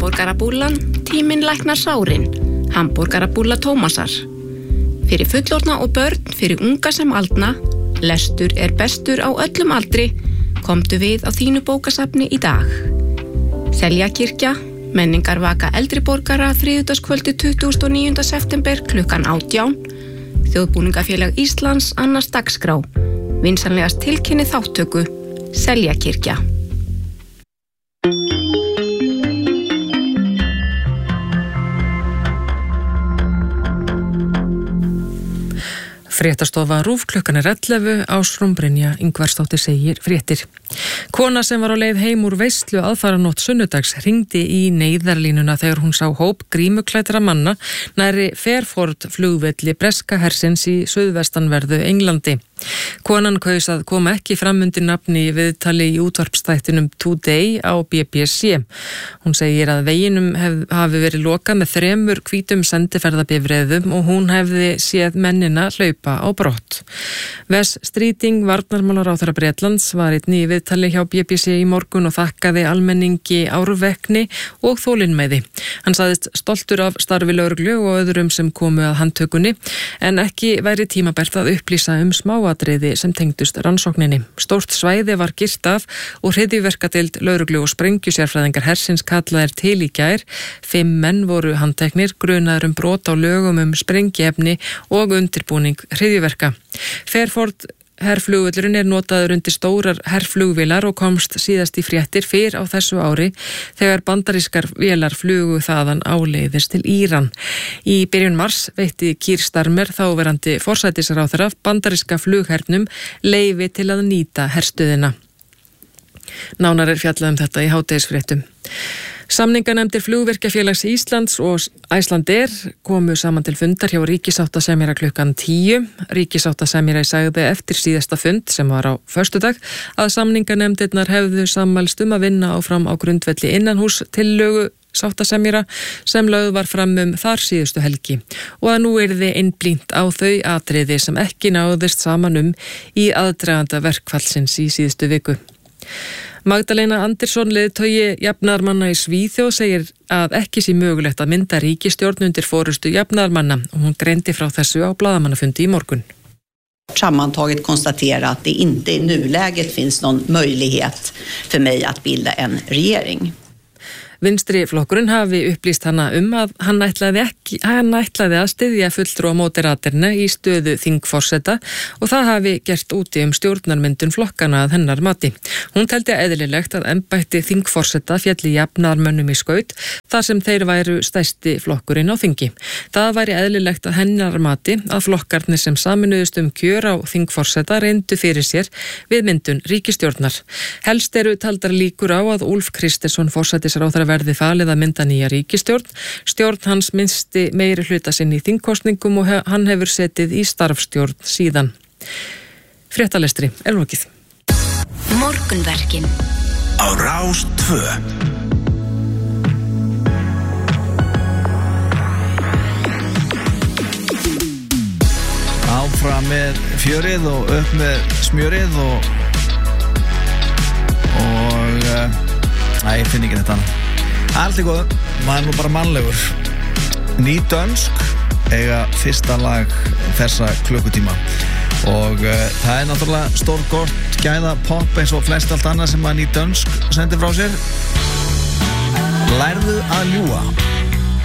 Hamborgarabúllan, tíminn læknar sárin, Hamborgarabúlla Tómasar. Fyrir fullorðna og börn, fyrir unga sem aldna, lestur bestur á öllum aldri, komdu við á þínu bókasafni í dag. Seljakirkja, menningarvaka eldri borgara, þriðjudagskvöldi 29. september klukkan 18, Þjóðbúningafélag Íslands annars dagskrá, vinsamlegast tilkynni þáttöku, Seljakirkja. Fréttastofa RÚV klukkan 11, Ásrún Brynja Ingvarsdóttir segir fréttir. Kona sem var á leið heim úr veislu aðfaranótt sunnudags hringdi í neyðarlínuna þegar hún sá hóp grímuklæddra manna nærri Fairford flugvelli breska hersins í suðvestanverðu Englandi. Konan kaus að koma ekki fram undir nafni í viðtali í útvarpsþættinum Today á BBC. Hún segir að veginum hafi verið lokað með 3 hvítum sendiferðabifreiðum og hún hefði séð mennina hlaupa á brott. Wes Streeting, varnarmálaráðherra Bretlands, var einn í viðtali hjá BBC í morgun og þakkaði almenningi árvekni og þolinmæði. Hann sagðist stoltur af starfi lögreglu og öðrum sem komu að handtökunni, en ekki væri tímabært að upplýsa smáatriði sem tengdust rannsókninni. Stórt svæði var girt af og hryðjuverkadeild lögreglu og sprengjusérfræðingar hersins kallaðir til í gær. 5 menn voru handteknir, grunaðir brot á lögum sprengiefni og undirbúning hryðjuverka. Fairford herflugvöllurinn notaður undir stórar herflugvélar og komst síðast í fréttir fyrr á þessu ári þegar bandarískar vélar flugu þaðan áleiðis til Íran. Í byrjun mars veitti Keir Starmer, þáverandi forsætisráðherra, bandaríska flughernum leyfi til að nýta herstöðina. Nánar fjallað þetta í hádegisfréttum. Samninganefndir Flugvirkjafélags Íslands og Icelandair komu saman til fundar hjá ríkissáttasemjara klukkan 10. Ríkissáttasemjari sagði eftir síðasta fund, sem var á föstudag, að samninganefndirnar hefðu sammælst að vinna áfram á grundvelli innanhús tillögu sáttasemjara sem lögð var fram þar síðustu helgi og að nú yrði innblínt á þau atriði sem ekki náðist saman í aðdraganda verkfallsins í síðustu viku. Magdalena Andersson, leiðtogi jafnaðarmanna í Svíþjóð, segir að ekki sé mögulegt að mynda ríkisstjórn undir forystu jafnaðarmanna og hún greindi frá þessu á blaðamannafundi í morgun. Sammantaget konstatera att det inte i nuläget finns någon möjlighet för mig att bilda en regering. Vinstri flokkurinn hafi upplýst hana að hann ætlaði að styðja fulltrúa móteraterna í stöðu þingforseta og það hafi gert úti stjórnarmyndun flokkana að hennar mati. Hún teldi eðlilegt að embætti þingforseta félli jafnaðarmönnum í skaut þar sem þeir væru stærsti flokkurinn á þingi. Það væri eðlilegt að hennar mati að flokkarnir sem saminuðust kjör á þingforseta reyndu fyrir sér við myndun ríkisstjórnar. Helst eru taldar líkur á að Úlf Kristersson forsætisráðherra verði falið að mynda nýja ríkisstjórn. Stjórn hans minnsti meiri hluta sinn í þingkosningum og hann hefur setið í starfstjórn síðan. Fréttalestri lokið. Morgunverkin á Rás 2. Áfram með fjörið og upp með smjörið og ég finn ekki þetta. Allt er góð, maður nú bara mannlegur. Ný dönsk eiga fyrsta lag þessa klukkutíma og það er náttúrulega stórgott gæða pop eins og flest allt annað sem að Ný dönsk sendir frá sér. Lærðu að ljúga.